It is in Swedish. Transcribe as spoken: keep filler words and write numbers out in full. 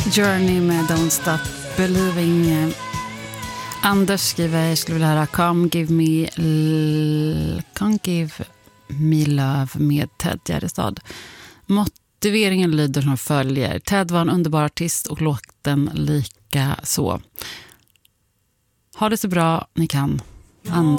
Journey med Don't Stop Believing. Anders skriver, jag skulle vilja höra Come Give Me L- Come Give Me Love med Ted Gärdestad. Motiveringen lyder som följer: Ted var en underbar artist och låten lika så. Ha det så bra ni kan. Anders.